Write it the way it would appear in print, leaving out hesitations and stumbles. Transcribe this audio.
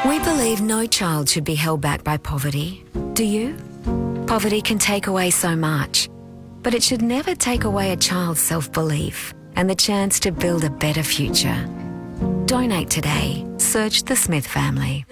We believe no child should be held back by poverty. Do you? Poverty can take away so much, but it should never take away a child's self-belief and the chance to build a better future. Donate today. Search the Smith family.